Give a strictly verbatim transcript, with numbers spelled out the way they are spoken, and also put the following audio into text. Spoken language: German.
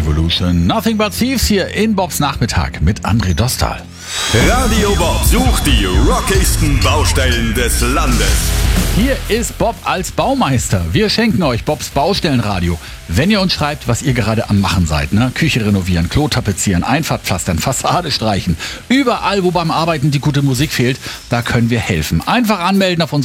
Revolution. Nothing but Thieves hier in Bobs Nachmittag mit André Dostal. Radio Bob sucht die rockigsten Baustellen des Landes. Hier ist Bob als Baumeister. Wir schenken euch Bobs Baustellenradio. Wenn ihr uns schreibt, was ihr gerade am Machen seid, ne? Küche renovieren, Klo tapezieren, Einfahrt pflastern, Fassade streichen. Überall, wo beim Arbeiten die gute Musik fehlt, da können wir helfen. Einfach anmelden auf